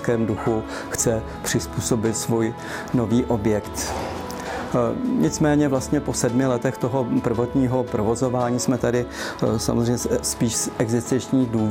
jakém duchu chce přizpůsobit svůj nový objekt. Nicméně vlastně po 7 letech toho prvotního provozování jsme tady samozřejmě spíš z existenčních důvodů